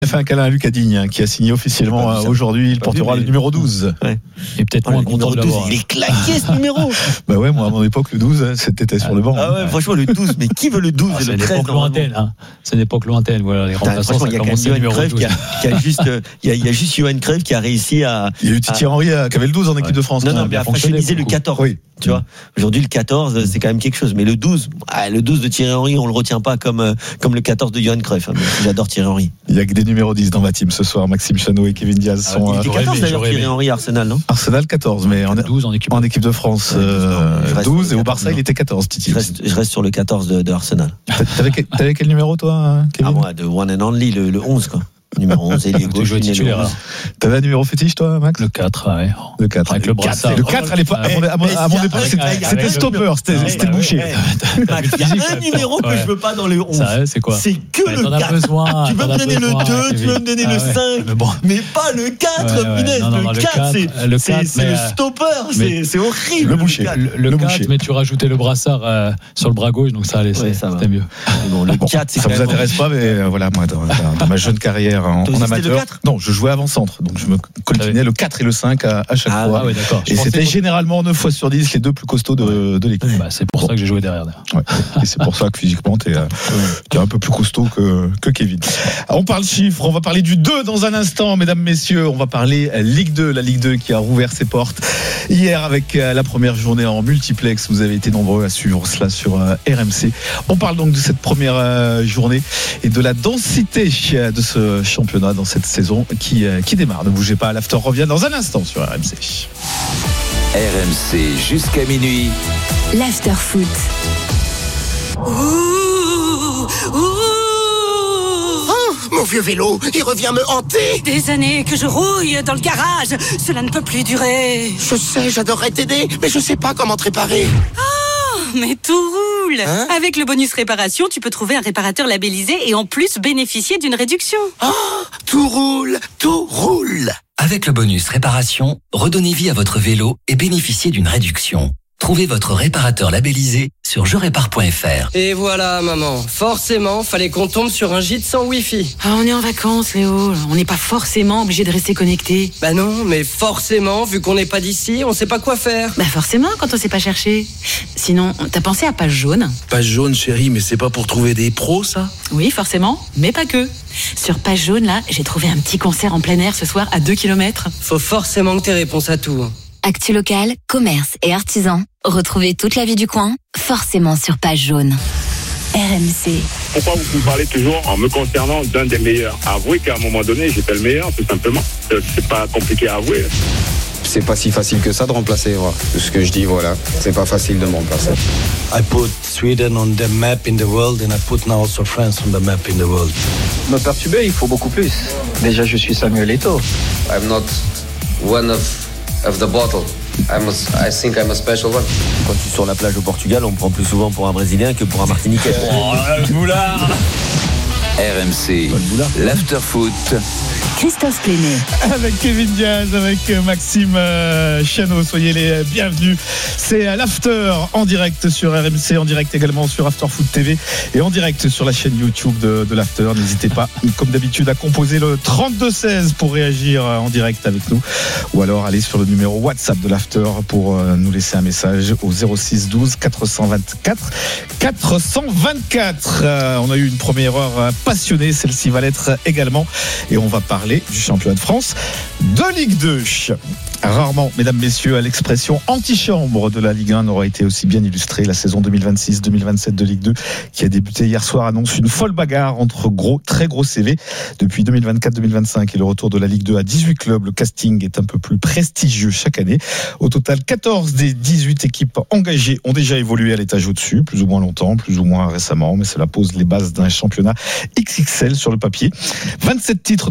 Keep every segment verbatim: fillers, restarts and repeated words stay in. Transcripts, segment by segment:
Il a fait un câlin à Lucas Digne, hein, qui a signé officiellement euh, aujourd'hui. Il portera le numéro douze. Ouais. Et peut-être moins content de l'avoir. Il est claqué ce numéro. Bah ouais, moi à mon époque, le douze, c'était sur le banc. Ah ouais, franchement, le douze, mais qui veut le douze Ah, et c'est le une treize époque lointaine. Hein. C'est une époque lointaine. Voilà, les remplaçants, ça il y a quand même commençait Johan numéro Cruyff douze. qui a, qui a juste, il y a, il y a juste Johan Cruyff qui a réussi à. Il y a eu Thierry Henry qui avait le douze en équipe Ouais. de France. Non, non, a mais bien à fonctionné, fraterniser le beaucoup. quatorze. Oui. Tu vois, aujourd'hui le quatorze, c'est quand même quelque chose. Mais le douze, ah, le douze de Thierry Henry, on le retient pas comme euh, comme le quatorze de Johan Cruyff. Hein, j'adore Thierry Henry. Il y a que des numéros dix dans ma team ce soir. Maxime Chanot et Kevin Diaz Ah, sont Il euh, était j'aurais quatorze aimé, d'ailleurs, j'aurais Thierry aimé. Henry à Arsenal, non? Arsenal quatorze, mais en, douze en équipe. en équipe de France Ouais, euh, je reste douze sur et le au Barça quatorze, il était quatorze. Titi. Je reste, je reste sur le quatorze de, de Arsenal. T'avais, t'avais quel numéro toi, Kevin? Ah moi, de one and only, le, le onze quoi. Numéro onze, et les Tu gauches, jouais et le titulaire. onze. T'avais un numéro fétiche toi, Max? Le quatre, ouais. Le quatre. Avec le brassard. Le quatre à l'époque, à mon, à mon- à mon époque, c'était, Avec- c'était avec- stopper, c'était, Ouais, c'était bah bouché. ouais. Max, il y a un numéro que je veux pas dans le onze. Ça, c'est quoi? C'est que Ouais, le t'en as quatre. besoin, Tu peux t'en me as donner le besoin, deux, tu Kevin. peux me donner Ah le ouais. cinq, Mais bon. mais pas le quatre, Ouais, ouais, punaise. non, non, le non, le quatre, quatre, c'est, le c'est, quatre, c'est mais, le euh, stopper, mais- c'est, c'est horrible. Le boucher. quatre. Le, le Le quatre, boucher. mais tu rajoutais le brassard euh, sur le bras gauche, donc ça allait, Ouais, ça va. c'était mieux. Mais bon, le Bon, quatre, c'est ça quand vous même- intéresse pas, mais euh, voilà, moi, dans, dans- dans ma jeune carrière en, Toi en aussi, c'était le amateur. quatre? Non, je jouais avant-centre, donc je me coltinais le quatre et le cinq à, à chaque Ah, fois. Ah ouais, d'accord. Je Et pensais c'était que- généralement neuf fois sur dix les deux plus costauds de, de l'équipe. Bah, c'est pour Bon. ça que j'ai joué derrière. d'ailleurs. Ouais. Et c'est pour ça que physiquement, t'es, euh, t'es un peu plus costaud que, que Kevin. On parle chiffres, on va parler du deux dans un instant, mesdames, messieurs. On va parler Ligue deux, la Ligue deux qui a rouvert ses portes hier avec euh, la première journée en multiplex. Vous avez été nombreux à suivre cela sur euh, R M C. On parle donc de cette première euh, journée et de la densité euh, de ce championnat dans cette saison qui, euh, qui démarre. Ne bougez pas, l'after revient dans un instant sur R M C. R M C jusqu'à minuit. L'after foot. Ouh, ouh. Oh, mon vieux vélo, il revient me hanter. Des années que je rouille dans le garage, cela ne peut plus durer. Je sais, j'adorerais t'aider, mais je sais pas comment te réparer. Mais tout roule. Hein? Avec le bonus réparation, tu peux trouver un réparateur labellisé et en plus bénéficier d'une réduction. Oh, tout roule, tout roule. Avec le bonus réparation, redonnez vie à votre vélo et bénéficiez d'une réduction. Trouvez votre réparateur labellisé sur je répare point f r. Et voilà, maman. Forcément, fallait qu'on tombe sur un gîte sans Wi-Fi. Ah, on est en vacances, Léo. On n'est pas forcément obligé de rester connecté. Bah non, mais forcément, vu qu'on n'est pas d'ici, on sait pas quoi faire. Bah forcément, quand on sait pas chercher. Sinon, t'as pensé à Page Jaune? Page jaune, chérie, mais c'est pas pour trouver des pros, ça? Oui, forcément, mais pas que. Sur Page Jaune, là, j'ai trouvé un petit concert en plein air ce soir à deux kilomètres. Faut forcément que t'aies réponse à tout. Actu local, commerce et artisans. Retrouvez toute la vie du coin, forcément sur Page Jaune. R M C. Pourquoi vous me parlez toujours en me concernant d'un des meilleurs? Avouez qu'à un moment donné, j'étais le meilleur, tout simplement. C'est pas compliqué à avouer. C'est pas si facile que ça de remplacer, voilà. Tout ce que je dis, voilà. C'est pas facile de me remplacer. I put Sweden on the map in the world and I put now also France on the map in the world. Me perturber, il faut beaucoup plus. Déjà, je suis Samuel Eto'o. I'm not one of, of the bottle. I'm a, I think I'm a special one. Quand tu es sur la plage au Portugal, on prend plus souvent pour un Brésilien que pour un Martiniquais. Oh, le boulard. R M C, l'after foot. Christophe Pléné. Avec Kevin Diaz, avec Maxime euh, Chanot, soyez les bienvenus. C'est à l'After en direct sur R M C, en direct également sur After Foot T V et en direct sur la chaîne YouTube de, de l'After. N'hésitez pas, comme d'habitude, à composer le trente-deux seize pour réagir en direct avec nous ou alors aller sur le numéro WhatsApp de l'After pour euh, nous laisser un message au zéro six douze quatre cent vingt-quatre quatre cent vingt-quatre. Euh, on a eu une première heure passionnée, celle-ci va l'être également et on va parler du championnat de France de Ligue deux. Rarement, mesdames, messieurs, à l'expression antichambre de la Ligue un n'aura été aussi bien illustrée. La saison deux mille vingt-six deux mille vingt-sept de Ligue deux qui a débuté hier soir annonce une folle bagarre entre gros, très gros C V. Depuis deux mille vingt-quatre deux mille vingt-cinq et le retour de la Ligue deux à dix-huit clubs, le casting est un peu plus prestigieux chaque année. Au total, quatorze des dix-huit équipes engagées ont déjà évolué à l'étage au-dessus, plus ou moins longtemps, plus ou moins récemment, mais cela pose les bases d'un championnat X X L sur le papier. vingt-sept titres de champion de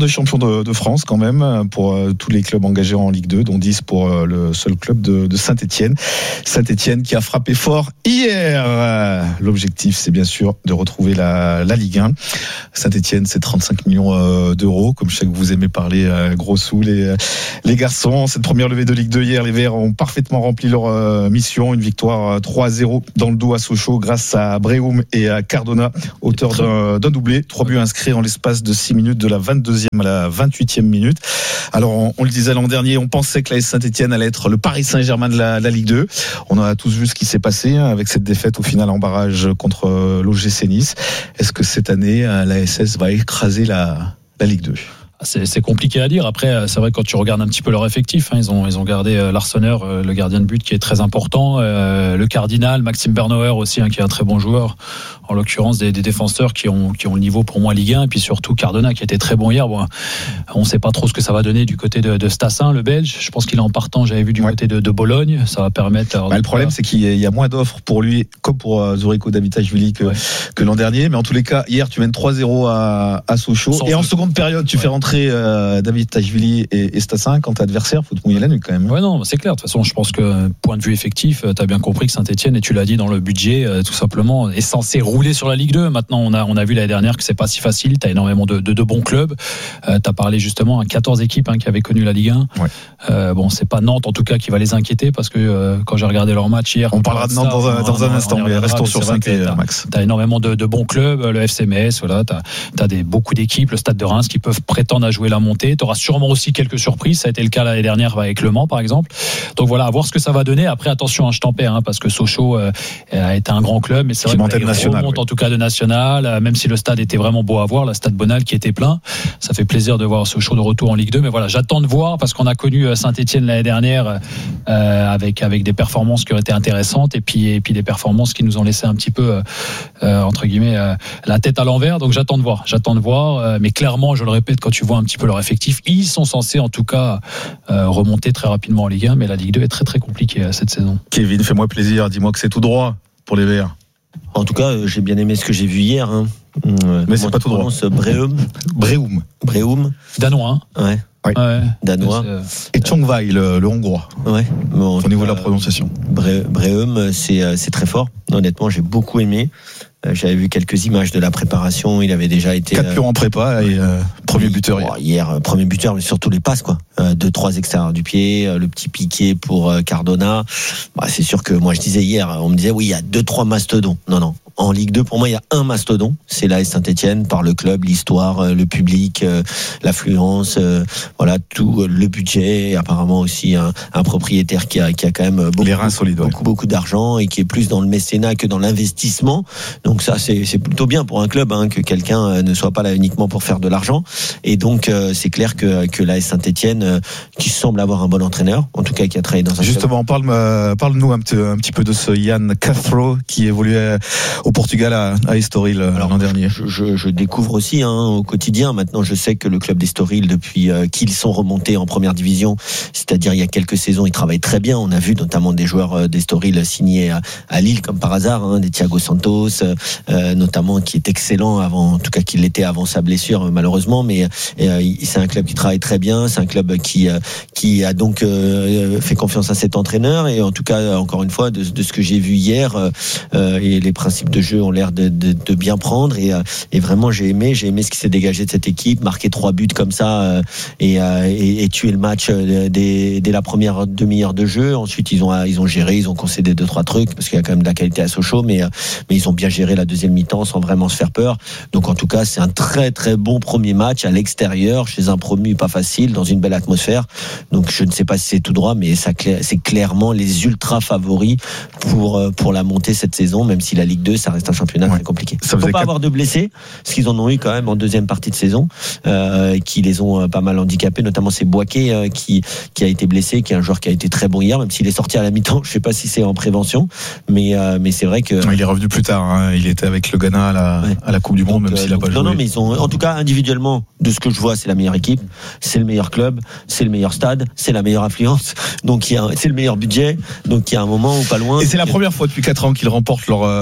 de, de France quand même pour euh, tous les clubs engagés en Ligue deux, dont dix pour euh, le seul club de, de Saint-Etienne. Saint-Etienne qui a frappé fort hier. Euh, l'objectif, c'est bien sûr de retrouver la, la Ligue un. Saint-Etienne, c'est trente-cinq millions euh, d'euros. Comme je sais que vous aimez parler euh, gros sous, les, les garçons. Cette première levée de Ligue deux hier, les Verts ont parfaitement rempli leur euh, mission. Une victoire euh, trois à zéro dans le dos à Sochaux grâce à Breum et à Cardona, auteur d'un, d'un doublé. Trois buts inscrits en l'espace de six minutes, de la vingt-deuxième à la vingt-huitième minute. Alors, on, on le disait l'an dernier, on pensait que l'A S Saint-Etienne allait être le Paris Saint-Germain de la, de la Ligue deux. On a tous vu ce qui s'est passé hein, avec cette défaite au final en barrage contre euh, l'O G C Nice. Est-ce que cette année, l'A S S va écraser la, la Ligue deux ? C'est, c'est compliqué à dire. Après, c'est vrai que quand tu regardes un petit peu leur effectif, hein, ils ont ils ont gardé Larsonneur, le gardien de but, qui est très important, euh, le Cardinal, Maxime Bernauer aussi, hein, qui est un très bon joueur. En l'occurrence, des, des défenseurs qui ont qui ont le niveau pour moi Ligue un, et puis surtout Cardona qui était très bon hier. Bon, on ne sait pas trop ce que ça va donner du côté de, de Stassin, le Belge. Je pense qu'il est en partant. J'avais vu du ouais. côté de, de Bologne. Ça va permettre. Bah, le problème, c'est qu'il y a moins d'offres pour lui, comme pour euh, Zurigo Davitashvili que ouais. que l'an dernier. Mais en tous les cas, hier, tu mènes trois zéro à à Sochaux, Sans et en seconde période, tu ouais. fais rentrer euh, Davitashvili et, et Stassin. Quand t'es adversaire, faut te mouiller la nuque quand même. Ouais, non, c'est clair. De toute façon, je pense que point de vue effectif, t'as bien compris que Saint-Etienne, et tu l'as dit dans le budget, euh, tout simplement, est censé rouler sur la Ligue deux. Maintenant, on a on a vu l'année dernière que c'est pas si facile. T'as énormément de de, de bons clubs. Euh, t'as parlé justement à quatorze équipes hein, qui avaient connu la Ligue un. Ouais. Euh, bon, c'est pas Nantes en tout cas qui va les inquiéter, parce que euh, quand j'ai regardé leur match hier, on parlera de Nantes dans un, dans un instant, mais restons sur cinq, Max. T'as énormément de, de bons clubs, le F C Metz, voilà, t'as t'as des beaucoup d'équipes, le Stade de Reims qui peuvent prétendre à jouer la montée. T'auras sûrement aussi quelques surprises. Ça a été le cas l'année dernière avec Le Mans par exemple. Donc voilà, à voir ce que ça va donner. Après, attention, hein, je t'en perds, hein, parce que Sochaux euh, a été un grand club, mais c'est qui vrai qu'il remonte oui. en tout cas de national. Euh, même si le stade était vraiment beau à voir, le Stade Bonal qui était plein, ça fait plaisir de voir Sochaux de retour en Ligue deux. Mais voilà, j'attends de voir, parce qu'on a connu Saint-Etienne l'année dernière euh, avec avec des performances qui ont été intéressantes, et puis et puis des performances qui nous ont laissé un petit peu euh, entre guillemets euh, la tête à l'envers. Donc j'attends de voir, j'attends de voir. Euh, mais clairement, je le répète, quand tu vois un petit peu leur effectif, ils sont censés en tout cas euh, remonter très rapidement en Ligue un, mais la Ligue deux est très très compliquée euh, cette saison. Kevin, fais-moi plaisir, dis-moi que c'est tout droit pour les Verts. En tout cas, j'ai bien aimé ce que j'ai vu hier. Hein. Euh, mais c'est pas tout droit. Breum. Breum. Breum. Danois. Hein. Ouais. Oui. Ouais. Danois. Et Chongwei, le, le hongrois. Ouais. Bon, au niveau euh, de la prononciation. Bre, Breum, c'est, c'est très fort. Honnêtement, j'ai beaucoup aimé. J'avais vu quelques images de la préparation. Il avait déjà été quatre pions en prépa et euh, premier buteur hier. Hier, premier buteur, mais surtout les passes, quoi. Euh, deux, trois extérieurs du pied, euh, le petit piqué pour euh, Cardona. Bah, c'est sûr que moi je disais hier, on me disait oui, il y a deux, trois mastodons. Non, non. En Ligue deux, pour moi, il y a un mastodon. C'est l'A S Saint-Etienne, par le club, l'histoire, euh, le public, euh, l'affluence, euh, voilà, tout, euh, le budget. Et apparemment aussi un, un propriétaire qui a, qui a quand même beaucoup, les reins solides, beaucoup, ouais. beaucoup d'argent, et qui est plus dans le mécénat que dans l'investissement. Donc ça, c'est, c'est plutôt bien pour un club, hein, que quelqu'un ne soit pas là uniquement pour faire de l'argent. Et donc, euh, c'est clair que, que l'A S Saint-Etienne, euh, qui semble avoir un bon entraîneur, en tout cas qui a travaillé dans un Justement, club. Parle, euh, parle-nous un petit, un petit peu de ce Yann Cathro qui évoluait au Portugal à, à Estoril Alors, l'an dernier. Je, je, je découvre aussi hein, au quotidien. Maintenant, je sais que le club d'Estoril, depuis euh, qu'ils sont remontés en première division, c'est-à-dire il y a quelques saisons, ils travaillent très bien. On a vu notamment des joueurs euh, d'Estoril signés à, à Lille, comme par hasard, hein, des Thiago Santos, euh, notamment, qui est excellent avant, en tout cas qu'il l'était avant sa blessure, malheureusement. Mais euh, c'est un club qui travaille très bien. C'est un club qui euh, qui a donc euh, fait confiance à cet entraîneur. Et en tout cas, encore une fois, de, de ce que j'ai vu hier, euh, et les principes de jeu ont l'air de, de, de bien prendre. Et, et vraiment, j'ai aimé, j'ai aimé ce qui s'est dégagé de cette équipe, marquer trois buts comme ça euh, et, et, et tuer le match dès, dès la première demi-heure de jeu. Ensuite, ils ont ils ont géré, ils ont concédé deux trois trucs parce qu'il y a quand même de la qualité à Sochaux, mais mais ils ont bien géré la deuxième mi-temps sans vraiment se faire peur. Donc en tout cas, c'est un très très bon premier match à l'extérieur chez un promu pas facile, dans une belle atmosphère. Donc je ne sais pas si c'est tout droit, mais ça c'est clairement les ultra favoris pour pour la montée cette saison, même si la Ligue deux, ça reste un championnat ouais. très compliqué. Il ne faut pas quatre... avoir de blessés, parce qu'ils en ont eu quand même en deuxième partie de saison, euh, qui les ont pas mal handicapés, notamment c'est Boaké euh, qui qui a été blessé, qui est un joueur qui a été très bon hier, même s'il est sorti à la mi-temps. Je ne sais pas si c'est en prévention, mais euh, mais c'est vrai que non, il est revenu plus tard. Hein. Il était avec le Ghana à la ouais. à la Coupe du Monde, donc, même s'il n'a pas non, joué. Non, non, mais ils ont, en tout cas individuellement, de ce que je vois, c'est la meilleure équipe, c'est le meilleur club, c'est le meilleur stade, c'est la meilleure affluence, donc il y a, c'est le meilleur budget, donc il y a un moment où pas loin. Et c'est la première fois depuis quatre ans qu'ils remportent leur euh,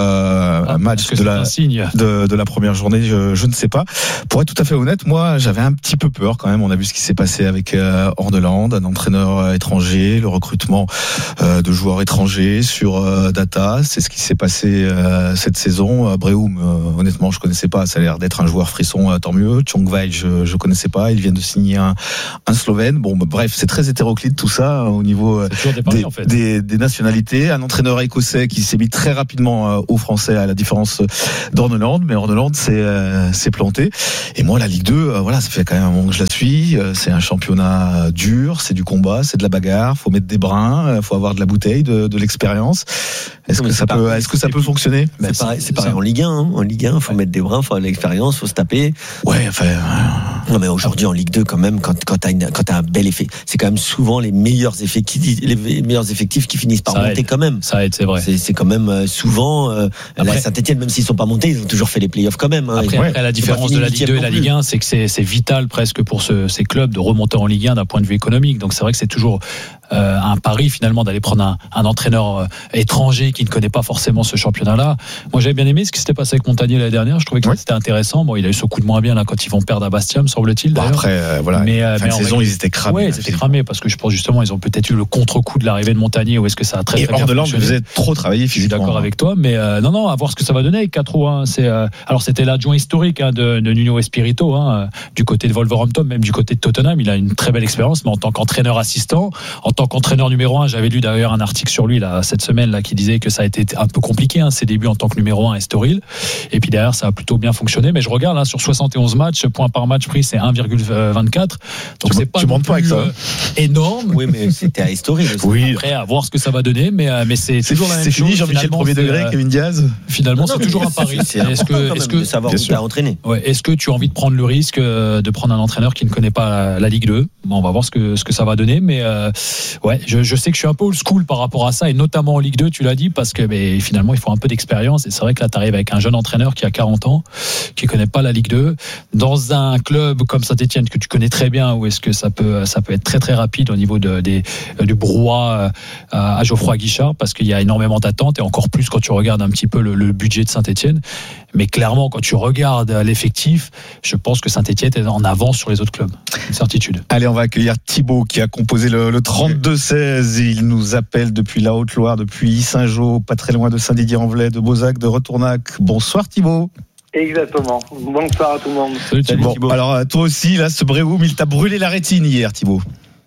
euh, ah, match de la, de, de la première journée, je, je ne sais pas. Pour être tout à fait honnête, moi, j'avais un petit peu peur quand même. On a vu ce qui s'est passé avec euh, Horneland, un entraîneur étranger, le recrutement euh, de joueurs étrangers sur euh, data. C'est ce qui s'est passé euh, cette saison. Breum, euh, honnêtement, je connaissais pas. Ça a l'air d'être un joueur frisson, euh, tant mieux. Chongwei, je, je connaissais pas. Il vient de signer un, un Slovène. Bon, bah, bref, c'est très hétéroclite tout ça au niveau euh, des, paris, en fait. des, des nationalités. Un entraîneur écossais qui s'est mis très rapidement euh, aux Français, à la différence d'Horneland, mais Horneland s'est euh, s'est planté. Et moi, la Ligue deux, euh, voilà, ça fait quand même un moment que je la suis. Euh, c'est un championnat dur, c'est du combat, c'est de la bagarre. Faut mettre des brins, euh, faut avoir de la bouteille, de, de l'expérience. Est-ce que ça peut, est-ce que ça peut fonctionner? C'est, c'est pareil, c'est pareil en Ligue un. Hein. En Ligue un, faut ouais. mettre des brins, faut avoir de l'expérience, faut se taper. Ouais, enfin. Non, mais aujourd'hui en Ligue deux, quand même, quand quand t'as une, quand t'as un bel effet, c'est quand même souvent les meilleurs effets qui, les meilleurs effectifs qui finissent par ça monter aide. Quand même. Ça aide, c'est vrai. C'est, c'est quand même souvent. Euh, après, la Saint-Etienne, même s'ils sont pas montés, ils ont toujours fait les playoffs quand même. Hein. Après, après la différence de la Ligue deux et la Ligue un, c'est que c'est, c'est vital presque pour ce, ces clubs de remonter en Ligue un d'un point de vue économique. Donc c'est vrai que c'est toujours euh, un pari finalement d'aller prendre un, un entraîneur euh, étranger qui ne connaît pas forcément ce championnat-là. Moi, j'avais bien aimé ce qui s'était passé avec Montagnier l'année dernière. Je trouvais que ouais. c'était intéressant. Bon, il a eu ce coup de moins bien là quand ils vont perdre à Bastia, me semble-t-il. Bon, après, euh, voilà. Mais, euh, fin mais de saison, ils étaient cramés. Oui, ils étaient cramés parce que je pense justement ils ont peut-être eu le contre-coup de l'arrivée de Montagnier. Ou est-ce que ça a très, et très bien fonctionné. Et Horneland, vous êtes trop travaillé physiquement. Je suis d'accord avec toi, mais euh, non, non, à voir ce que ça va donner avec quatre roues. Hein. C'est euh, alors c'était l'adjoint historique hein, de, de Nuno Espirito hein, du côté de Wolverhampton, même du côté de Tottenham. Il a une très belle expérience, mais en tant qu'entraîneur assistant, en tant qu'entraîneur numéro un, j'avais lu d'ailleurs un article sur lui là cette semaine là qui disait que ça a été un peu compliqué hein, ses débuts en tant que numéro un à Estoril. Et puis derrière, ça a plutôt bien fonctionné. Mais je regarde là sur soixante et onze matchs, points par match pris, c'est un virgule vingt-quatre. Donc tu c'est pas tu non plus, pas avec euh, énorme. Oui, mais c'était à Estoril. Oui. Après, à voir ce que ça va donner, mais mais c'est, c'est toujours la même c'est chose. Fini, Jean-Michel premier degré, euh, Kevin Diaz. Finalement, non, non, c'est toujours un pari. C'est est-ce que, est-ce que savoir où t'as entraîné. Ouais, est-ce que tu as envie de prendre le risque de prendre un entraîneur qui ne connaît pas la, la Ligue deux? Bon, on va voir ce que ce que ça va donner, mais euh, ouais, je, je sais que je suis un peu old school par rapport à ça, et notamment en Ligue deux, tu l'as dit, parce que mais, finalement, il faut un peu d'expérience, et c'est vrai que là, tu arrives avec un jeune entraîneur qui a quarante ans, qui connaît pas la Ligue deux, dans un club comme Saint-Etienne que tu connais très bien, où est-ce que ça peut ça peut être très très rapide au niveau de, des, du brouhaha à Geoffroy Guichard, parce qu'il y a énormément d'attentes, et encore plus quand tu regardes un petit peu le, le budget de Saint-Etienne. Mais clairement, quand tu regardes l'effectif, je pense que Saint-Etienne est en avance sur les autres clubs. Une certitude. Allez, on va accueillir Thibaut qui a composé le, le trente-deux seize. Il nous appelle depuis la Haute-Loire, depuis Saint-Jean, pas très loin de Saint-Didier-en-Velay, de Beauzac, de Retournac. Bonsoir Thibaut. Exactement. Bonsoir à tout le monde. Salut Thibaut. Bon, alors toi aussi, là, ce Breum, il t'a brûlé la rétine hier, Thibaut.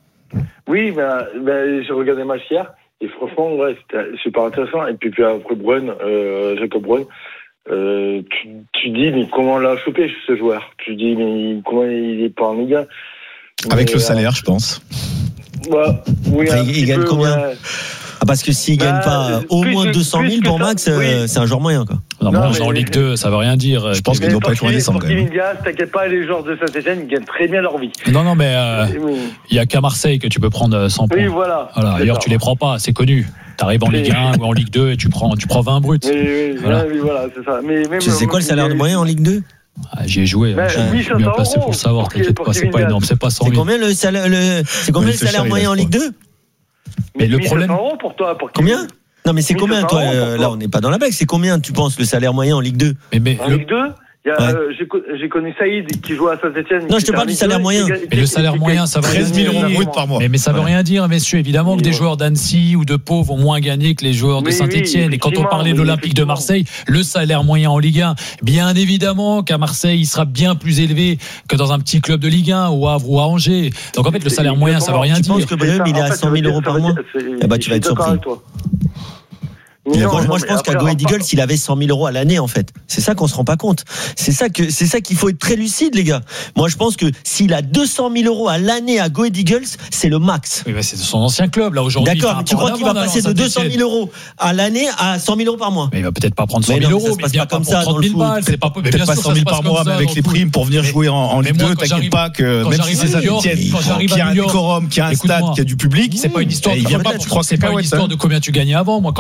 Oui, ben, ben, j'ai regardé le match hier. Et franchement, ouais, c'était super intéressant. Et puis, puis après Bruyne, euh, Jacob Bruyne, euh, tu, tu dis, mais comment l'a chopé ce joueur? Tu dis, mais comment il est pas en Ligue un? Avec mais, le salaire, euh, je pense. Ouais, oui, enfin, il, il gagne peu, combien ouais. Ah, parce que s'il ne bah, gagne pas au moins deux cent mille pour Max, ça, oui. c'est un joueur moyen, quoi. Non, non, mais en Ligue deux, ça veut rien dire. Je pense qu'il ne doit pas être loin des cent. Pour Kevin Diaz, t'inquiète pas, les joueurs de Saint-Etienne, ils gagnent très bien leur vie. Non, non, mais euh, oui. il y a qu'à Marseille que tu peux prendre cent points. Oui, voilà. voilà. D'ailleurs, tu les prends pas, c'est connu. Tu arrives en Ligue un ou en Ligue deux et tu prends, tu prends vingt bruts. Oui, oui, voilà, oui, voilà c'est ça. Mais même, c'est quoi le salaire de moyen en Ligue deux? Ah, j'y ai joué, ben, je suis bien placé pour le savoir, t'inquiète pas, c'est pas énorme, c'est pas cent mille. C'est combien le salaire, le, c'est combien oui, le salaire moyen en Ligue deux? Mais le problème. Pour toi, pour combien? Non, mais c'est combien, toi, euh, là, on n'est pas dans la blague, c'est combien, tu penses, le salaire moyen en Ligue deux? Mais, mais, En le... Ligue deux? Il y a, ouais. euh, j'ai, j'ai connu Saïd qui joue à Saint-Etienne. Non, je te parle du salaire moyen. Mais le salaire moyen, ça veut rien dire. treize mille euros brut par mois. Mais, mais ça veut ouais. rien dire, messieurs. Évidemment que des joueurs d'Annecy ou de Pau vont moins gagner que les joueurs de oui, Saint-Etienne. Oui, et quand on parlait de l'Olympique de Marseille, le salaire moyen en Ligue un, bien évidemment qu'à Marseille, il sera bien plus élevé que dans un petit club de Ligue un, ou à Havre ou à Angers. Donc en fait, le salaire moyen, ça veut rien dire. Tu penses que Breum, il est à cent mille euros par mois? Eh ben, tu vas être surpris. Non, moi, non, je pense qu'à Go Ahead Eagles, il avait cent mille euros à l'année, en fait. C'est ça qu'on se rend pas compte. C'est ça que, c'est ça qu'il faut être très lucide, les gars. Moi, je pense que s'il a deux cent mille euros à l'année à Go Ahead Eagles, c'est le max. Oui, mais c'est son ancien club, là, aujourd'hui. D'accord, mais tu crois qu'il va passer de deux cent mille euros à l'année à cent mille euros par mois? Mais il va peut-être pas prendre cent mille euros, mais bien comme ça, trente mille balles. C'est pas, peut-être pas cent mille par mois, mais avec les primes pour venir jouer en Ligue deux, t'inquiète pas que, même si c'est Saint-Etienne, qui a un décorum, qui a un stade, qui a du public, c'est pas une histoire, je crois que c'est pas une histoire de combien tu gagnais avant. Moi, quand j'arrive à New York,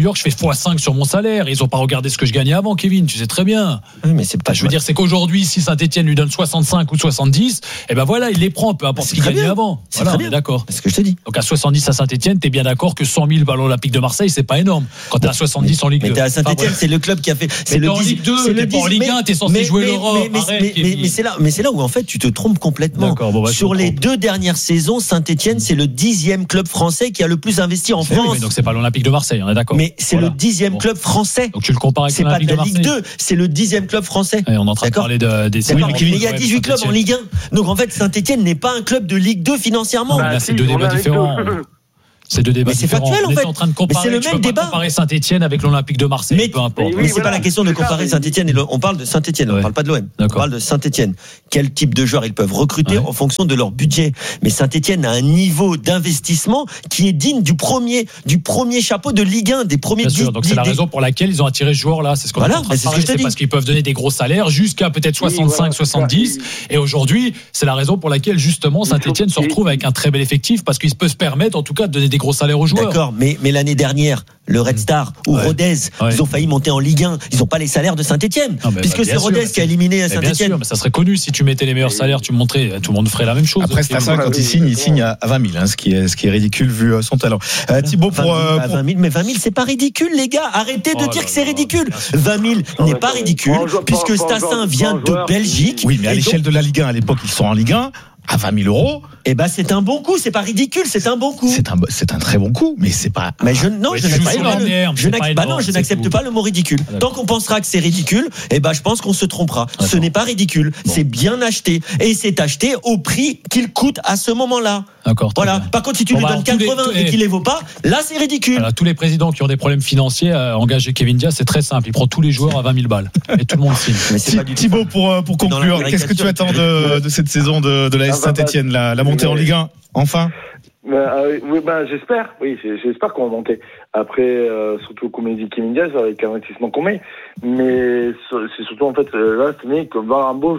York, je fais fois cinq sur mon salaire. Ils ont pas regardé ce que je gagnais avant, Kevin. Tu sais très bien. Oui, mais c'est pas. Je veux dire, c'est qu'aujourd'hui, si Saint-Etienne lui donne soixante-cinq ou soixante-dix, eh ben voilà, il les prend, peu importe ce qu'il gagnait avant. C'est voilà, très on bien. est d'accord. C'est ce que je te dis. Donc à soixante-dix à Saint-Etienne, t'es bien d'accord que cent mille ballons olympiques de Marseille, c'est pas énorme. Quand t'es à soixante-dix en Ligue deux. Mais t'es à Saint-Etienne, c'est le club qui a fait. C'est le en Ligue deux, t'es pas en Ligue un, t'es censé jouer l'Europe. Mais c'est là, mais c'est là où en fait tu te trompes complètement. Bon, bah, sur les deux dernières saisons, Saint-Etienne, c'est le dixième club français qui a le plus investi en France. Oui, donc c'est pas l'Olympique de Marseille, on est d'accord. Mais c'est voilà. le dixième bon. club français. Donc tu le compares avec c'est l'Olympique pas de la de Ligue deux, c'est le dixième club français. Et on est en train de parler de, des. Oui, mais il y a dix-huit clubs en Ligue un. Donc en fait, Saint-Etienne n'est pas un club de Ligue deux financièrement. Bah, là, c'est deux débats différents. C'est deux débats mais c'est différents. factuel en on fait. est en train de comparer. Mais c'est le tu même peux débat. Pas comparer Saint-Etienne avec l'Olympique de Marseille. Mais peu importe. Mais, oui, mais c'est voilà, pas la question de comparer Saint-Etienne. On parle de Saint-Etienne. Ouais. On parle pas de l'O M. On parle de Saint-Etienne. Quel type de joueurs ils peuvent recruter ouais. en fonction de leur budget. Mais Saint-Etienne a un niveau d'investissement qui est digne du premier, du premier chapeau de Ligue un, des premiers. Bien sûr. Donc c'est la raison pour laquelle ils ont attiré ce joueur-là. C'est ce qu'on voilà, est en train de parler. C'est, c'est parce qu'ils peuvent donner des gros salaires jusqu'à peut-être soixante-cinq, soixante-dix. Et aujourd'hui, c'est la raison pour laquelle justement Saint-Etienne se retrouve avec un très bel effectif parce qu'il peut se permettre en tout cas de donner des gros salaires aux joueurs. D'accord, mais mais l'année dernière, le Red Star ou ouais. Rodez, ouais. ils ont failli monter en Ligue un. Ils n'ont pas les salaires de Saint-Etienne, puisque bah, c'est Rodez qui a éliminé à Saint-Etienne. Mais ça serait connu si tu mettais les meilleurs salaires, tu me montrais, tout le monde ferait la même chose. Après, Stassin, quand il signe, il signe à vingt mille, hein, ce qui est ce qui est ridicule vu son talent. Euh, Thibaut pour, euh, pour... vingt mille, mais vingt mille, c'est pas ridicule, les gars. Arrêtez de oh dire que c'est ridicule. vingt mille n'est pas ridicule, puisque Stassin vient de Belgique. Oui, mais à l'échelle de la Ligue un, à l'époque, ils sont en Ligue un. À vingt mille euros. Eh ben, c'est un bon coup, c'est pas ridicule, c'est un bon coup. C'est un, c'est un très bon coup, mais c'est pas. Mais je, non, ouais, je n'accepte pas, le, je n'accepte, bah non, je n'accepte pas le mot ridicule. Ah, tant qu'on pensera que c'est ridicule, eh ben, je pense qu'on se trompera. Ah, Ce bon. n'est pas ridicule, bon. c'est bien acheté. Et c'est acheté au prix qu'il coûte à ce moment-là. D'accord. Voilà. Par contre, si tu bon, lui bah, donnes quatre-vingts les... et qu'il les vaut pas, là, c'est ridicule. Voilà, tous les présidents qui ont des problèmes financiers, euh, engager Kevin Diaz, c'est très simple. Il prend tous les joueurs à vingt mille balles. Et tout le monde signe. Mais c'est Th- Thibaut, pour, pour conclure, qu'est-ce que tu attends de, de cette saison de, de la S Saint-Etienne, là? La montée en Ligue un, enfin. Bah, euh, oui, bah, j'espère, oui, j'espère qu'on va monter. Après, euh, surtout comme dit Kevin Diaz, avec l'investissement qu'on met, mais c'est surtout en fait là cette année qu'on va avoir un beau,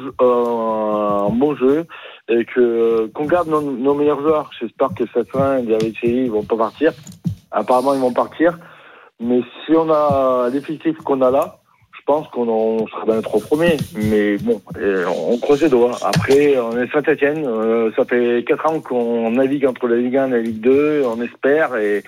euh, un beau jeu et que qu'on garde nos, nos meilleurs joueurs. J'espère que Sassin et Diavicelli ils vont pas partir. Apparemment, ils vont partir, mais si on a l'effectif qu'on a là, je pense qu'on on sera dans les trois premiers, mais bon, on croise les doigts. Après, on est Saint-Etienne, euh, ça fait quatre ans qu'on navigue entre la Ligue un et la Ligue deux, on espère, et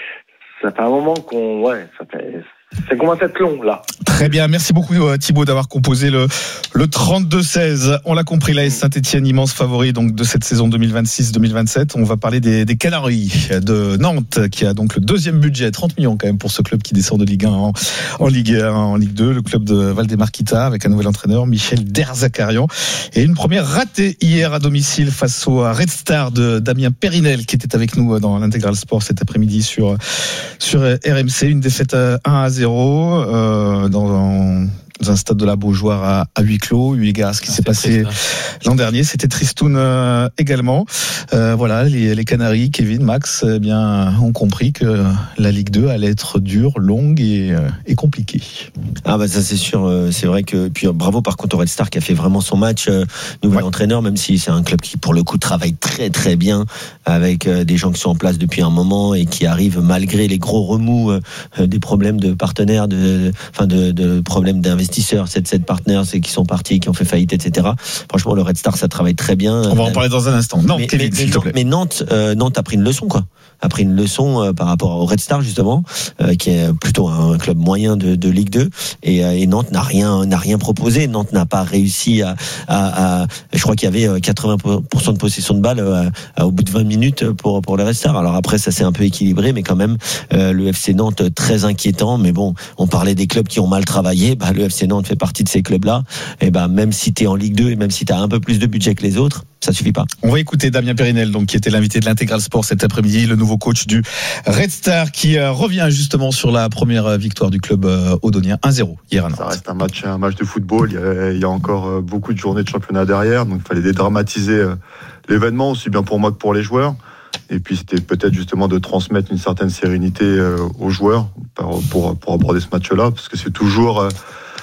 ça fait un moment qu'on, ouais, ça fait, ça commence à être long, là. Très bien, merci beaucoup Thibaut d'avoir composé le, le trente-deux seize. On l'a compris, l'A S Saint-Etienne, immense favori donc, de cette saison deux mille vingt-six deux mille vingt-sept. On va parler des, des Canaries de Nantes, qui a donc le deuxième budget, trente millions quand même pour ce club qui descend de Ligue un en, en, Ligue un, en Ligue deux, le club de Valdemarquita, avec un nouvel entraîneur, Michel Derzakarian. Et une première ratée hier à domicile face au Red Star de Damien Périnel, qui était avec nous dans l'Intégral Sport cet après-midi sur, sur R M C. Une défaite un à zéro euh, dans dans un stade de la Beaujoire à, à huis clos, eu égard à ce qui ah, s'est passé triste, hein. L'an dernier. C'était tristoun euh, également. Euh, voilà, les, les Canaries, Kevin, Max, eh bien, ont compris que la Ligue deux allait être dure, longue et, euh, et compliquée. Ah bah ça c'est sûr, c'est vrai que puis bravo par contre au Red Star qui a fait vraiment son match, euh, nouvel ouais. entraîneur, même si c'est un club qui pour le coup travaille très très bien avec euh, des gens qui sont en place depuis un moment et qui arrivent malgré les gros remous euh, des problèmes de partenaires, de enfin de, de problèmes d'investisseurs, sept sept partenaires, c'est qui sont partis, qui ont fait faillite, et cetera. Franchement le Red Star ça travaille très bien. On va en parler dans un instant. Nantes, mais, Kevin, mais, s'il te plaît. mais Nantes, euh, Nantes a pris une leçon quoi. A pris une leçon euh, par rapport au Red Star justement, euh, qui est plutôt un club moyen de, de Ligue deux, et, euh, et Nantes n'a rien n'a rien proposé. Nantes n'a pas réussi à, à, à je crois qu'il y avait quatre-vingts pour cent de possession de balle euh, à, au bout de vingt minutes pour pour le Red Star. Alors après ça s'est un peu équilibré, mais quand même euh, le F C Nantes très inquiétant. Mais bon, on parlait des clubs qui ont mal travaillé, bah le F C Nantes fait partie de ces clubs-là. Et bah même si t'es en Ligue deux et même si t'as un peu plus de budget que les autres, ça suffit pas. On va écouter Damien Périnel, donc qui était l'invité de l'Intégral Sport cet après-midi, le nouveau coach du Red Star, qui euh, revient justement sur la première victoire du club euh, audonien un zéro hier à Nantes. Ça reste un match, un match de football. Il y a, il y a encore euh, beaucoup de journées de championnat derrière, donc il fallait dédramatiser euh, l'événement aussi bien pour moi que pour les joueurs. Et puis c'était peut-être justement de transmettre une certaine sérénité euh, aux joueurs pour, pour, pour aborder ce match-là, parce que c'est toujours euh,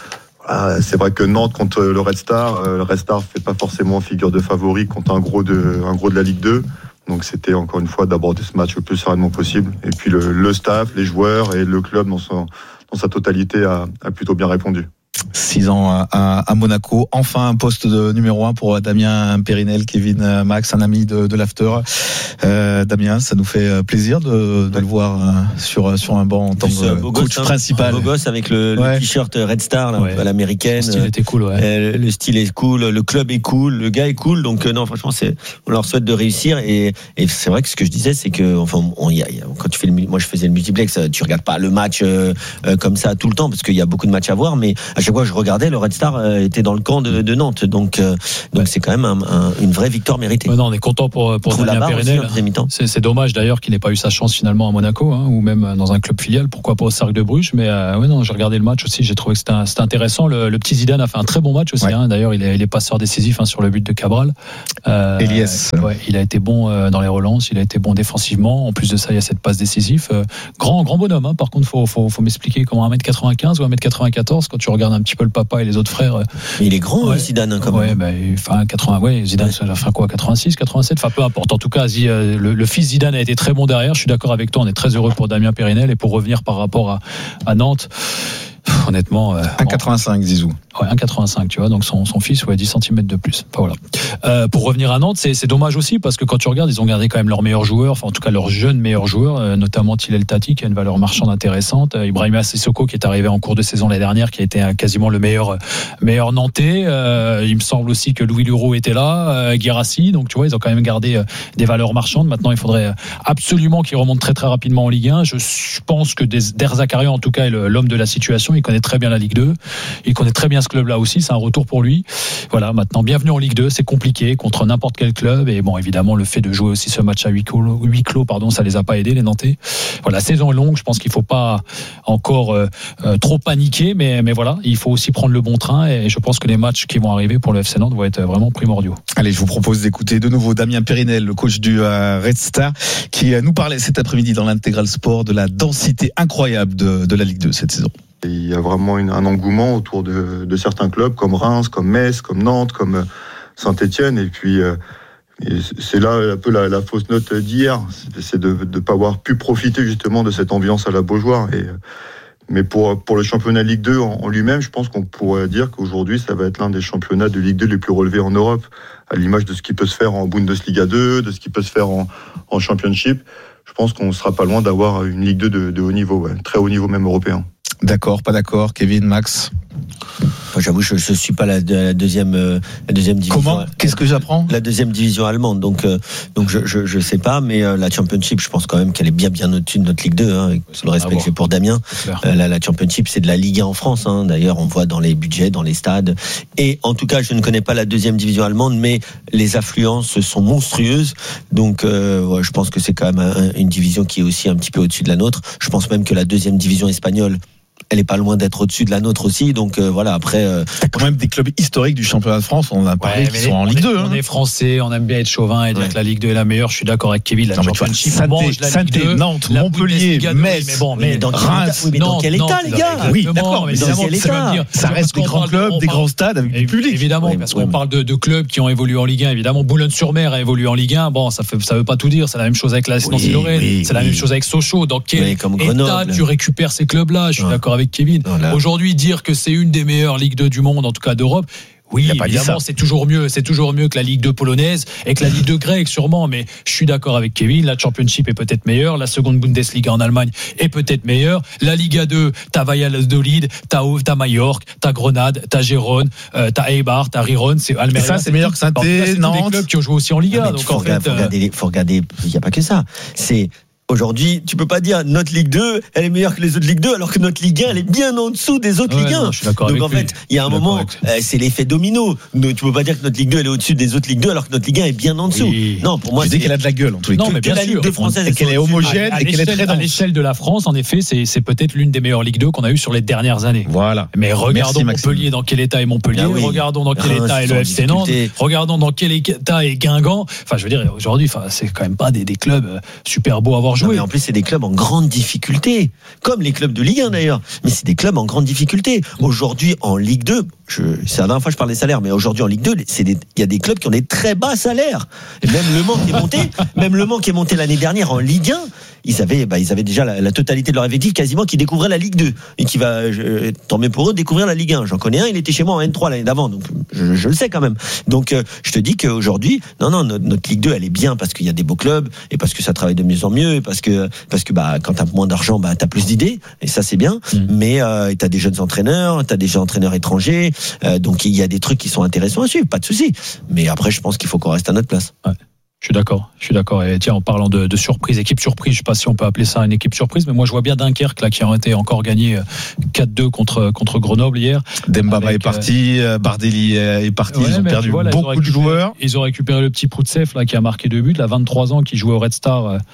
Ah, c'est vrai que Nantes contre le Red Star, euh, le Red Star fait pas forcément figure de favori contre un gros de, un gros de la Ligue deux. Donc c'était encore une fois d'aborder ce match le plus sereinement possible. Et puis le, le staff, les joueurs et le club dans, son, dans sa totalité a, a plutôt bien répondu. Six ans à, à, à Monaco, enfin un poste de numéro un pour Damien Périnel, Kevin Max, un ami de, de l'After. Euh, Damien, ça nous fait plaisir de, de le voir sur sur un banc en tant que coach gosse, principal. Beau gosse avec le, ouais. le t-shirt Red Star là, ouais. à l'américaine. Le style était cool, ouais. Euh, le style est cool, le club est cool, le gars est cool. Donc euh, non, franchement, c'est on leur souhaite de réussir. Et, et c'est vrai que ce que je disais, c'est que enfin, on, y a, y a, quand tu fais le, moi je faisais le multiplex, tu regardes pas le match euh, euh, comme ça tout le temps parce qu'il y a beaucoup de matchs à voir, mais à chaque fois je regardais, le Red Star euh, était dans le camp de, de Nantes, donc euh, donc ouais. c'est quand même un, un, une vraie victoire méritée. Ouais, non, on est content pour pour Damien Périnel. C'est, c'est dommage d'ailleurs qu'il n'ait pas eu sa chance finalement à Monaco, hein, ou même dans un club filial, pourquoi pas au Cercle de Bruges. Mais euh, ouais, non, j'ai regardé le match aussi, j'ai trouvé que c'était, un, c'était intéressant. Le, le petit Zidane a fait un très bon match aussi. Ouais. Hein, d'ailleurs, il est, il est passeur décisif hein, sur le but de Cabral. Euh, Elias. Ouais, il a été bon euh, dans les relances, il a été bon défensivement. En plus de ça, il y a cette passe décisive. Euh, grand grand bonhomme. Hein, par contre, faut faut faut m'expliquer comment un mètre quatre-vingt-quinze ou un mètre quatre-vingt-quatorze quand tu regardes un petit peu le papa et les autres frères. Euh, Mais il est grand, ouais. Zidane, quand ouais, même. Bah, enfin, quatre-vingts, ouais, Zidane, ça va faire quoi, quatre-vingt-six, quatre-vingt-sept, enfin, peu importe. En tout cas, le, le fils Zidane a été très bon derrière. Je suis d'accord avec toi. On est très heureux pour Damien Périnel. Et pour revenir par rapport à, à Nantes, honnêtement. Euh, un virgule quatre-vingt-cinq, bon, Zizou. Ouais, un virgule quatre-vingt-cinq, tu vois. Donc son, son fils, ouais, dix centimètres de plus. Enfin, voilà. Euh, pour revenir à Nantes, c'est, c'est dommage aussi parce que quand tu regardes, ils ont gardé quand même leurs meilleurs joueurs, enfin, en tout cas, leurs jeunes meilleurs joueurs, euh, notamment Thilel Tati, qui a une valeur marchande intéressante. Euh, Ibrahima Sissoko, qui est arrivé en cours de saison l'année dernière, qui a été euh, quasiment le meilleur, meilleur Nantais. Euh, il me semble aussi que Louis Leroux était là, euh, Guirassy. Donc, tu vois, ils ont quand même gardé euh, des valeurs marchandes. Maintenant, il faudrait absolument qu'ils remontent très, très rapidement en Ligue un. Je pense que Der Zakarian, en tout cas, est le, l'homme de la situation. Il connaît très bien la Ligue deux. Il connaît très bien ce club-là aussi. C'est un retour pour lui. Voilà, maintenant, bienvenue en Ligue deux. C'est compliqué contre n'importe quel club. Et bon, évidemment, le fait de jouer aussi ce match à huis clos, huis clos pardon, ça les a pas aidés, les Nantais. Voilà, la saison est longue. Je pense qu'il faut pas encore euh, euh, trop paniquer. Mais, mais voilà, il faut aussi prendre le bon train. Et je pense que les matchs qui vont arriver pour le F C Nantes vont être vraiment primordiaux. Allez, je vous propose d'écouter de nouveau Damien Périnel, le coach du euh, Red Star, qui euh, nous parlait cet après-midi dans l'Intégral Sport de la densité incroyable de, de la Ligue deux cette saison. Il y a vraiment une, un engouement autour de, de certains clubs comme Reims, comme Metz, comme Nantes, comme Saint-Etienne. Et puis, euh, et c'est là un peu la, la fausse note d'hier. C'est de ne pas avoir pu profiter justement de cette ambiance à la Beaujoire. Et, mais pour, pour le championnat Ligue deux en, en lui-même, je pense qu'on pourrait dire qu'aujourd'hui, ça va être l'un des championnats de Ligue deux les plus relevés en Europe, à l'image de ce qui peut se faire en Bundesliga deux, de ce qui peut se faire en, en Championship. Je pense qu'on ne sera pas loin d'avoir une Ligue deux de, de haut niveau, ouais, très haut niveau même européen. D'accord, pas d'accord, Kevin, Max? Moi, j'avoue, je ne suis pas la, la, deuxième, euh, la deuxième division. Comment? Qu'est-ce que j'apprends? La deuxième division allemande. Donc, euh, donc je, je, je sais pas, mais euh, la Championship, je pense quand même qu'elle est bien, bien au-dessus de notre Ligue deux. Hein, avec tout le respect ah, que j'ai pour Damien. Euh, la, la Championship, c'est de la Ligue un en France. Hein. D'ailleurs, on voit dans les budgets, dans les stades. Et en tout cas, je ne connais pas la deuxième division allemande, mais les affluences sont monstrueuses. Donc, euh, ouais, je pense que c'est quand même un, une division qui est aussi un petit peu au-dessus de la nôtre. Je pense même que la deuxième division espagnole, elle est pas loin d'être au-dessus de la nôtre aussi, donc euh, voilà. Après, euh, t'as quand même des clubs historiques du championnat de France. On a parlé ouais, qui sont en Ligue deux. On hein. est français, on aime bien être chauvin et dire ouais. que la Ligue deux est la meilleure. Je suis d'accord avec Kevin. La Championship mange la Ligue deux. Nantes, Montpellier, Metz. Mais bon, mais dans Reims, mais dans quel état, les gars? Oui, d'accord, mais dans quel état? Ça reste des grands clubs, des grands stades avec du public. Évidemment, parce qu'on parle de clubs qui ont évolué en Ligue un. Évidemment, Boulogne-sur-Mer a évolué en Ligue un. Bon, ça fait, ça veut pas tout dire. C'est la même chose avec la Nancy-Lorraine. C'est la même chose avec Sochaux. Dans quel état tu récupères ces clubs-là? Je suis d'accord avec Kevin. Aujourd'hui, dire que c'est une des meilleures Ligues deux du monde, en tout cas d'Europe, oui, évidemment, c'est toujours mieux. C'est toujours mieux que la Ligue deux polonaise et que la Ligue deux grecque, sûrement. Mais je suis d'accord avec Kevin. La Championship est peut-être meilleure. La seconde Bundesliga en Allemagne est peut-être meilleure. La Liga deux, t'as Valladolid, t'as t'as Majorque, t'as Grenade, t'as Gérone, euh, t'as Eibar, t'as Riron. C'est Almeria. Et ça, c'est meilleur que Saint-Étienne, Nantes. C'est des clubs qui ont joué aussi en Liga. Donc, faut, en regarder, fait, faut, regarder, faut regarder. Il n'y a pas que ça. C'est aujourd'hui, tu peux pas dire notre Ligue deux, elle est meilleure que les autres Ligue deux, alors que notre Ligue un, elle est bien en dessous des autres ouais, Ligue un. Non, donc en fait, il y a un moment, euh, c'est l'effet domino. Tu peux pas dire que notre Ligue deux, elle est au-dessus des autres Ligue deux, alors que notre Ligue un est bien en dessous. Oui. Non, pour moi, je c'est dis qu'elle a de la gueule en tous les cas. Non, mais bien la sûr. Ligue deux française, et qu'elle est homogène à, à et qu'elle est très dense. À l'échelle de la France, en effet, c'est, c'est peut-être l'une des meilleures Ligue deux qu'on a eues sur les dernières années. Voilà. Mais regardons Merci, Montpellier, dans quel état est Montpellier. Ah oui. Regardons dans quel Reims, état est le F C Nantes. Regardons dans quel état est Guingamp. Enfin, je veux dire, aujourd'hui, enfin, c'est quand même pas des, des clubs super beaux à voir. encore jouer. Non, mais en plus, c'est des clubs en grande difficulté, comme les clubs de Ligue un d'ailleurs. Mais c'est des clubs en grande difficulté. Aujourd'hui, en Ligue deux, je, c'est la dernière fois que je parle des salaires, mais aujourd'hui en Ligue deux, c'est des, il y a des clubs qui ont des très bas salaires. Et même Le Mans qui est monté, même Le Mans qui est monté l'année dernière en Ligue un, ils avaient, bah, ils avaient déjà la, la totalité de leur effectif quasiment qui découvrait la Ligue deux et qui va, je, tant mieux pour eux, découvrir la Ligue un. J'en connais un, il était chez moi en N trois l'année d'avant, donc je, je le sais quand même. Donc euh, je te dis qu'aujourd'hui, non, non, notre, notre Ligue deux, elle est bien parce qu'il y a des beaux clubs et parce que ça travaille de mieux en mieux et parce que, parce que bah, quand t'as moins d'argent, bah, t'as plus d'idées et ça c'est bien. Mmh. Mais euh, t'as des jeunes entraîneurs, t'as des jeunes entraîneurs étrangers, euh, donc il y a des trucs qui sont intéressants à suivre, pas de souci. Mais après, je pense qu'il faut qu'on reste à notre place. Ouais. Je suis d'accord, je suis d'accord. Et tiens, en parlant de, de surprise, équipe surprise, je sais pas si on peut appeler ça une équipe surprise, mais moi je vois bien Dunkerque là qui a été encore gagné quatre deux contre contre Grenoble hier. Dembaba avec, est parti, euh, Bardelli est parti, ouais, ils ont perdu vois, là, beaucoup ils de joueurs. Ils ont récupéré le petit Proutsev là qui a marqué deux buts, là vingt-trois ans, qui jouait au Red Star euh,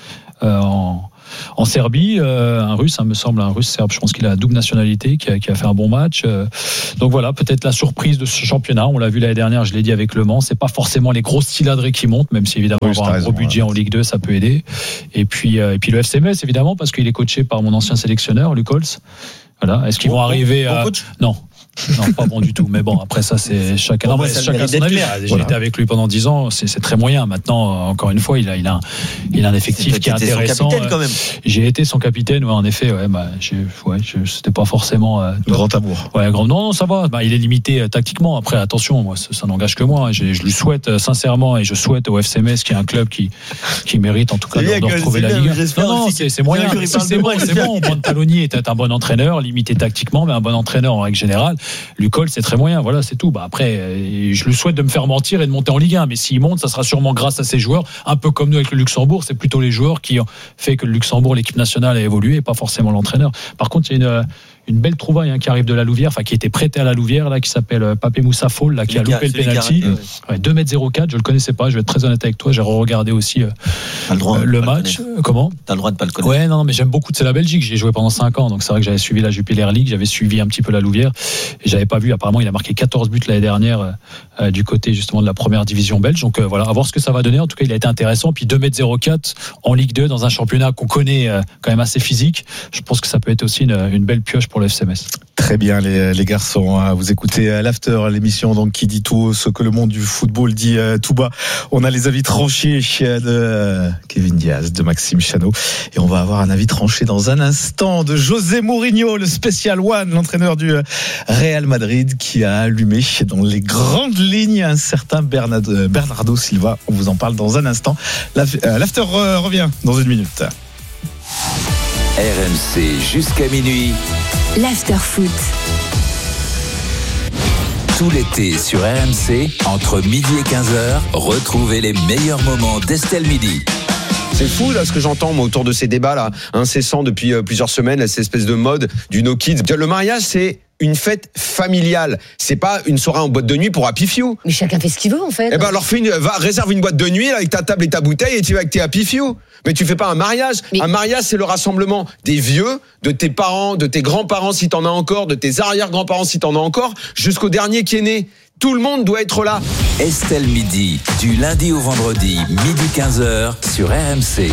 en En Serbie, euh, un Russe, ça me semble, un Russe serbe, je pense qu'il a la double nationalité, qui a, qui a fait un bon match. Euh, donc voilà, peut-être la surprise de ce championnat. On l'a vu l'année dernière, je l'ai dit avec Le Mans. C'est pas forcément les grosses cylindrées qui montent, même si évidemment oui, avoir un raison, gros budget ouais. en Ligue deux, ça peut aider. Et puis, euh, et puis le F C Metz, évidemment, parce qu'il est coaché par mon ancien sélectionneur, Luc Holtz. Voilà. Est-ce qu'ils bon, vont arriver bon, à bon non. Non, pas bon du tout. Mais bon, après ça, c'est chacun, bon, non, mais chacun son avis. J'ai voilà. été avec lui pendant dix ans, c'est, c'est très moyen. Maintenant, encore une fois, il a, il a, un, il a un effectif c'est qui est intéressant. Son capitaine, quand même. J'ai été son capitaine, ouais, en effet. Ouais, bah, j'ai, ouais, je, c'était pas forcément euh, grand amour. Ouais, grand. Non, non, ça va. Bah, il est limité euh, tactiquement. Après, attention, moi, ça, ça n'engage que moi. Hein. Je, je lui souhaite euh, sincèrement, et je souhaite au F C Metz, qui est un club qui, qui mérite en tout cas de, de retrouver la Ligue. Non, non, c'est, c'est moyen. C'est, c'est bon, c'est bon. Bontaloni était un bon entraîneur, limité tactiquement, mais un bon entraîneur en règle générale. Lucol, c'est très moyen, voilà, c'est tout. Bah après, je lui souhaite de me faire mentir et de monter en Ligue un, mais s'il monte, ça sera sûrement grâce à ses joueurs, un peu comme nous avec le Luxembourg. C'est plutôt les joueurs qui ont fait que le Luxembourg, l'équipe nationale, a évolué, et pas forcément l'entraîneur. Par contre, il y a une une belle trouvaille hein, qui arrive de la Louvière, enfin qui était prêté à la Louvière là, qui s'appelle Papé Moussa Fall là, qui c'est a loupé le penalty. Ouais. Ouais, deux mètres zéro quatre, je le connaissais pas, je vais être très honnête avec toi, j'ai regardé aussi euh, le, droit, euh, le match. Le Comment T'as le droit de pas le connaître. Ouais, non, non mais j'aime beaucoup, c'est la Belgique, j'ai joué pendant cinq ans, donc c'est vrai que j'avais suivi la Jupiler League, j'avais suivi un petit peu la Louvière, et j'avais pas vu, apparemment il a marqué quatorze buts l'année dernière euh, du côté justement de la première division belge, donc euh, voilà, à voir ce que ça va donner. En tout cas, il a été intéressant, puis deux mètres zéro quatre en Ligue deux dans un championnat qu'on connaît euh, quand même assez physique, je pense que ça peut être aussi une, une belle pioche pour le F C Metz. Très bien les, les garçons, vous écoutez l'After, l'émission donc qui dit tout ce que le monde du football dit euh, tout bas. On a les avis tranchés de euh, Kevin Diaz, de Maxime Chano, et on va avoir un avis tranché dans un instant de José Mourinho, le spécial one, l'entraîneur du Real Madrid, qui a allumé dans les grandes lignes un certain Bernardo, Bernardo Silva. On vous en parle dans un instant. L'After revient dans une minute. R M C jusqu'à minuit. L'After Foot. Tout l'été sur R M C, entre midi et quinze heures, retrouvez les meilleurs moments d'Estelle Midi. C'est fou là ce que j'entends moi autour de ces débats là incessants depuis euh, plusieurs semaines, cette espèce de mode du no kids. Le mariage c'est une fête familiale, c'est pas une soirée en boîte de nuit pour Happy Few. Mais chacun fait ce qu'il veut en fait. Eh ben alors fais une, va réserve une boîte de nuit là, avec ta table et ta bouteille et tu vas avec tes Happy Few. Mais tu fais pas un mariage. Mais... Un mariage c'est le rassemblement des vieux, de tes parents, de tes grands-parents si t'en as encore, de tes arrière-grands-parents si t'en as encore, jusqu'au dernier qui est né. Tout le monde doit être là. Estelle Midi, du lundi au vendredi, midi quinze heures sur R M C.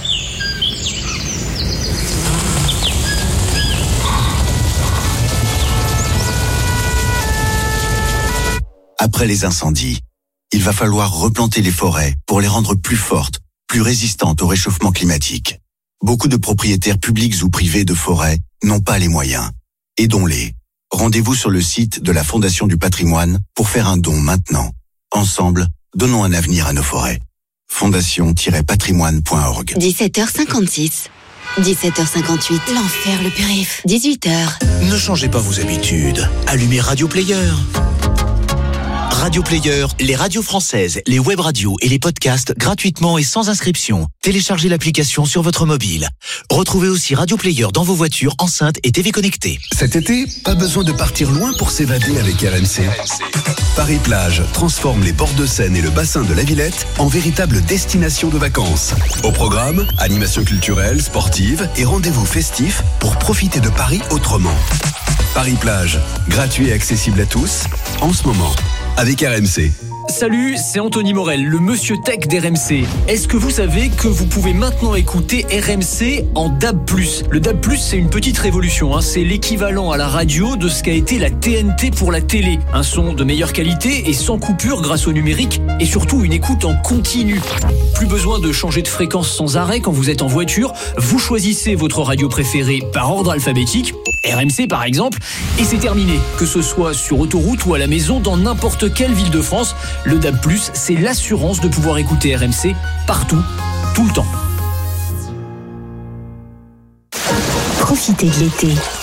Après les incendies, il va falloir replanter les forêts pour les rendre plus fortes, plus résistantes au réchauffement climatique. Beaucoup de propriétaires publics ou privés de forêts n'ont pas les moyens. Aidons-les. Rendez-vous sur le site de la Fondation du Patrimoine pour faire un don maintenant. Ensemble, donnons un avenir à nos forêts. fondation tiret patrimoine point org. dix-sept heures cinquante-six. dix-sept heures cinquante-huit. L'enfer, le périph'. dix-huit heures. Ne changez pas vos habitudes. Allumez Radio Player. Radio Player, les radios françaises, les web radios et les podcasts gratuitement et sans inscription. Téléchargez l'application sur votre mobile. Retrouvez aussi Radio Player dans vos voitures, enceintes et T V connectées. Cet été, pas besoin de partir loin pour s'évader avec R M C. Paris-Plage transforme les bords de Seine et le bassin de la Villette en véritable destination de vacances. Au programme, animation culturelle, sportive et rendez-vous festifs pour profiter de Paris autrement. Paris-Plage, gratuit et accessible à tous, en ce moment. Avec R M C, Salut, c'est Anthony Morel, le monsieur tech d'R M C. Est-ce que vous savez que vous pouvez maintenant écouter R M C en D A B plus? Le D A B plus, c'est une petite révolution, hein. C'est l'équivalent à la radio de ce qu'a été la T N T pour la télé. Un son de meilleure qualité et sans coupure grâce au numérique et surtout une écoute en continu. Plus besoin de changer de fréquence sans arrêt quand vous êtes en voiture. Vous choisissez votre radio préférée par ordre alphabétique, R M C par exemple, et c'est terminé. Que ce soit sur autoroute ou à la maison, dans n'importe quelle ville de France, le D A B plus, c'est l'assurance de pouvoir écouter R M C partout, tout le temps. Profitez de l'été